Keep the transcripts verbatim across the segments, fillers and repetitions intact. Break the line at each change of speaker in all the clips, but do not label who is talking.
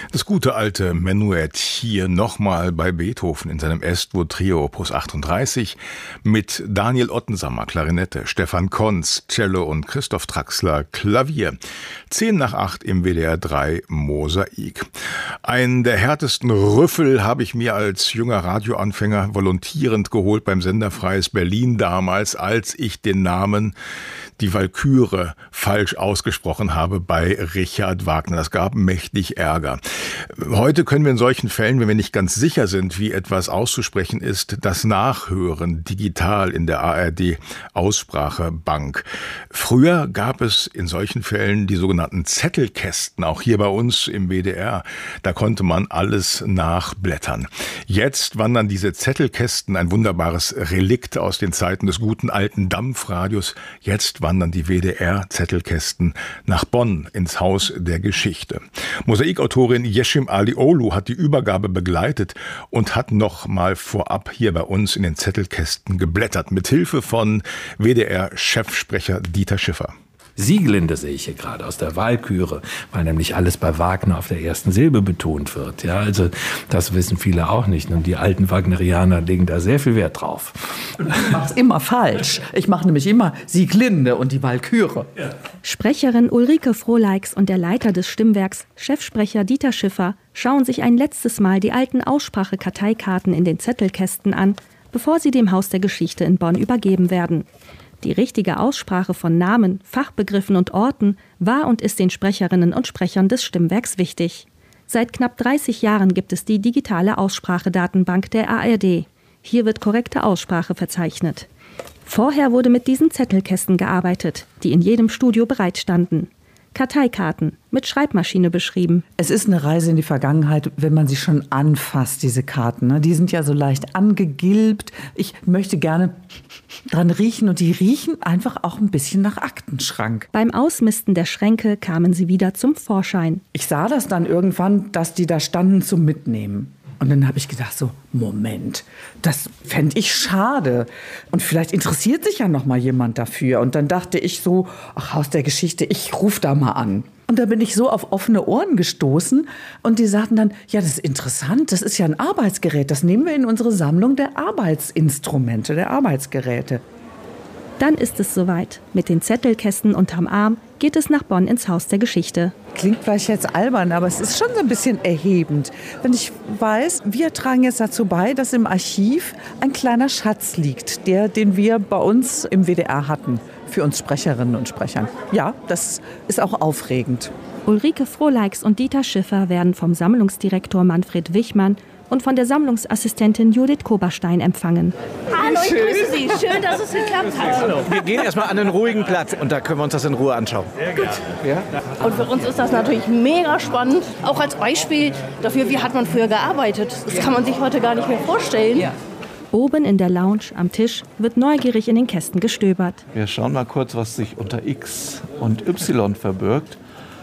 Das gute alte Menuett hier nochmal bei Beethoven in seinem Est-Trio Opus achtunddreißig mit Daniel Ottensammer Klarinette, Stefan Konz Cello und Christoph Traxler Klavier. Zehn nach acht im W D R drei Mosaik. Einen der härtesten Rüffel habe ich mir als junger Radioanfänger volontierend geholt beim Sender Freies Berlin damals, als ich den Namen Die Walküre falsch ausgesprochen habe bei Richard Wagner. Das gab mächtig Ärger. Heute können wir in solchen Fällen, wenn wir nicht ganz sicher sind, wie etwas auszusprechen ist, das nachhören, digital in der A R D-Aussprachebank. Früher gab es in solchen Fällen die sogenannten Zettelkästen, auch hier bei uns im W D R. Da konnte man alles nachblättern. Jetzt wandern diese Zettelkästen, ein wunderbares Relikt aus den Zeiten des guten alten Dampfradios, jetzt wandern die W D R-Zettelkästen nach Bonn ins Haus der Geschichte. Mosaikautorin Yeşim Alioğlu hat die Übergabe begleitet und hat noch mal vorab hier bei uns in den Zettelkästen geblättert, mit Hilfe von W D R-Chefsprecher Dieter Schiffer.
Sieglinde sehe ich hier gerade aus der Walküre, weil nämlich alles bei Wagner auf der ersten Silbe betont wird. Ja, also das wissen viele auch nicht. Und die alten Wagnerianer legen da sehr viel Wert drauf.
Ich mache es immer falsch. Ich mache nämlich immer Sieglinde und die Walküre.
Ja. Sprecherin Ulrike Frohleix und der Leiter des Stimmwerks, Chefsprecher Dieter Schiffer, schauen sich ein letztes Mal die alten Aussprache-Karteikarten in den Zettelkästen an, bevor sie dem Haus der Geschichte in Bonn übergeben werden. Die richtige Aussprache von Namen, Fachbegriffen und Orten war und ist den Sprecherinnen und Sprechern des Stimmwerks wichtig. Seit knapp dreißig Jahren gibt es die digitale Aussprachedatenbank der A R D. Hier wird korrekte Aussprache verzeichnet. Vorher wurde mit diesen Zettelkästen gearbeitet, die in jedem Studio bereitstanden. Karteikarten, mit Schreibmaschine beschrieben.
Es ist eine Reise in die Vergangenheit, wenn man sie schon anfasst, diese Karten. Die sind ja so leicht angegilbt. Ich möchte gerne dran riechen und die riechen einfach auch ein bisschen nach Aktenschrank.
Beim Ausmisten der Schränke kamen sie wieder zum Vorschein.
Ich sah das dann irgendwann, dass die da standen zum Mitnehmen. Und dann habe ich gedacht so, Moment, das fände ich schade. Und vielleicht interessiert sich ja noch mal jemand dafür. Und dann dachte ich so, ach, Haus der Geschichte, ich rufe da mal an. Und da bin ich so auf offene Ohren gestoßen. Und die sagten dann, ja, das ist interessant, das ist ja ein Arbeitsgerät. Das nehmen wir in unsere Sammlung der Arbeitsinstrumente, der Arbeitsgeräte.
Dann ist es soweit. Mit den Zettelkästen unterm Arm geht es nach Bonn ins Haus der Geschichte.
Klingt vielleicht jetzt albern, aber es ist schon so ein bisschen erhebend. Wenn ich weiß, wir tragen jetzt dazu bei, dass im Archiv ein kleiner Schatz liegt, der, den wir bei uns im W D R hatten, für uns Sprecherinnen und Sprechern. Ja, das ist auch aufregend.
Ulrike Frohleix und Dieter Schiffer werden vom Sammlungsdirektor Manfred Wichmann und von der Sammlungsassistentin Judith Koberstein empfangen.
Hallo, ich grüße Sie. Schön, dass es geklappt hat.
Hallo. Wir gehen erstmal an einen ruhigen Platz und da können wir uns das in Ruhe anschauen.
Sehr gut. Ja? Und für uns ist das natürlich mega spannend. Auch als Beispiel dafür, wie hat man früher gearbeitet. Das kann man sich heute gar nicht mehr vorstellen. Ja.
Oben in der Lounge am Tisch wird neugierig in den Kästen gestöbert.
Wir schauen mal kurz, was sich unter X und Y verbirgt.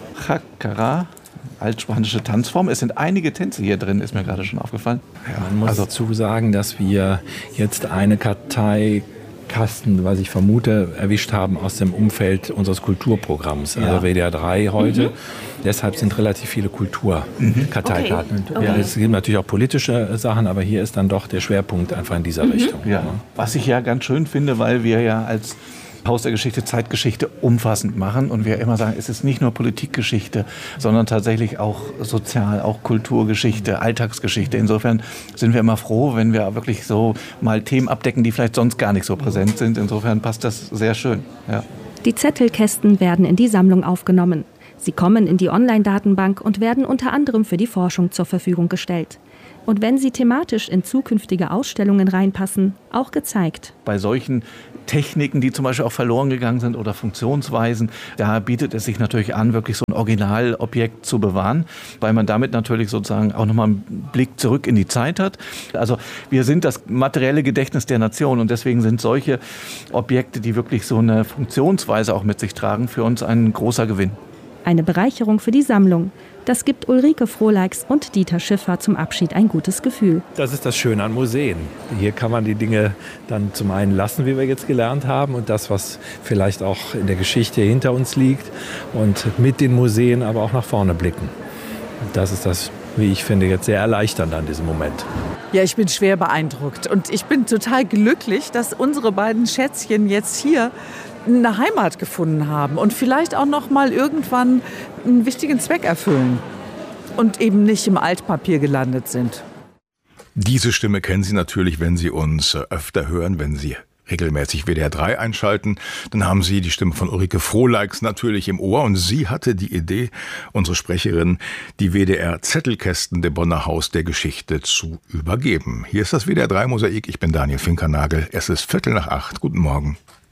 Chakara. Altspanische Tanzform. Es sind einige Tänze hier drin, ist mir gerade schon aufgefallen.
Ja, man muss also dazu sagen, dass wir jetzt eine Karteikasten, was ich vermute, erwischt haben aus dem Umfeld unseres Kulturprogramms, ja. Also W D R drei heute. Mhm. Deshalb sind relativ viele Kulturkarteikarten. Okay. Okay. Ja, es gibt natürlich auch politische Sachen, aber hier ist dann doch der Schwerpunkt einfach in dieser mhm. Richtung.
Ja. Was ich ja ganz schön finde, weil wir ja als Haus der Geschichte, Zeitgeschichte umfassend machen und wir immer sagen, es ist nicht nur Politikgeschichte, sondern tatsächlich auch Sozial-, auch Kulturgeschichte, Alltagsgeschichte. Insofern sind wir immer froh, wenn wir wirklich so mal Themen abdecken, die vielleicht sonst gar nicht so präsent sind. Insofern passt das sehr schön. Ja.
Die Zettelkästen werden in die Sammlung aufgenommen. Sie kommen in die Online-Datenbank und werden unter anderem für die Forschung zur Verfügung gestellt. Und wenn sie thematisch in zukünftige Ausstellungen reinpassen, auch gezeigt.
Bei solchen Techniken, die zum Beispiel auch verloren gegangen sind oder Funktionsweisen, da bietet es sich natürlich an, wirklich so ein Originalobjekt zu bewahren, weil man damit natürlich sozusagen auch nochmal einen Blick zurück in die Zeit hat. Also wir sind das materielle Gedächtnis der Nation und deswegen sind solche Objekte, die wirklich so eine Funktionsweise auch mit sich tragen, für uns ein großer Gewinn.
Eine Bereicherung für die Sammlung. Das gibt Ulrike Frohleix und Dieter Schiffer zum Abschied ein gutes Gefühl.
Das ist das Schöne an Museen. Hier kann man die Dinge dann zum einen lassen, wie wir jetzt gelernt haben, und das, was vielleicht auch in der Geschichte hinter uns liegt, und mit den Museen aber auch nach vorne blicken. Das ist das, wie ich finde, jetzt sehr erleichternd an diesem Moment.
Ja, ich bin schwer beeindruckt und ich bin total glücklich, dass unsere beiden Schätzchen jetzt hier eine Heimat gefunden haben und vielleicht auch noch mal irgendwann einen wichtigen Zweck erfüllen und eben nicht im Altpapier gelandet sind.
Diese Stimme kennen Sie natürlich, wenn Sie uns öfter hören, wenn Sie regelmäßig W D R drei einschalten. Dann haben Sie die Stimme von Ulrike Frohleix natürlich im Ohr. Und sie hatte die Idee, unsere Sprecherin, die W D R-Zettelkästen dem Bonner Haus der Geschichte zu übergeben. Hier ist das W D R drei Mosaik. Ich bin Daniel Finkernagel. Es ist Viertel nach acht. Guten Morgen.